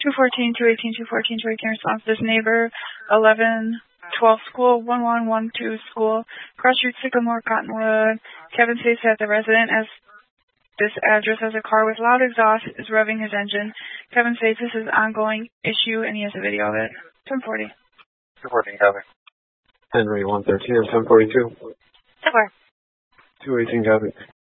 214, 218, 214, 218, response to this neighbor, 1112 school, 1112 school, Cross Street, Sycamore, Cottonwood. Kevin states that the resident as this address has a car with loud exhaust, is revving his engine. Kevin states this is an ongoing issue and he has a video of it. 1040. 214, copy. Henry 113 or 1042. 4. 218, copy.